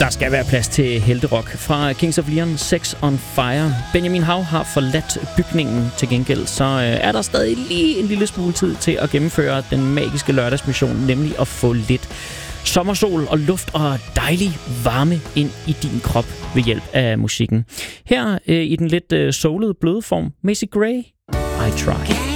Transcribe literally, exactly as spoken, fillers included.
Der skal være plads til helterock. Fra Kings of Leon, Sex on Fire. Benjamin Hav har forladt bygningen. Til gengæld så er der stadig lige en lille smule tid til at gennemføre den magiske lørdagsmission, nemlig at få lidt sommersol og luft og dejlig varme ind i din krop ved hjælp af musikken. Her øh, i den lidt øh, soulede bløde form, Macy Gray, I Try.